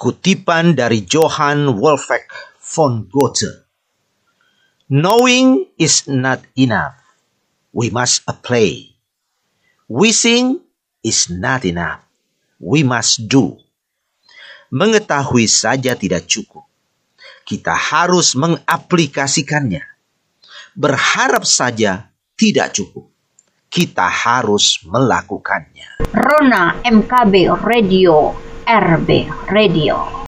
Kutipan dari Johann Wolfgang von Goethe. Knowing is not enough. We must apply. Wishing is not enough. We must do. Mengetahui saja tidak cukup. Kita harus mengaplikasikannya. Berharap saja tidak cukup. Kita harus melakukannya. Rona MKB Radio, RB Radio.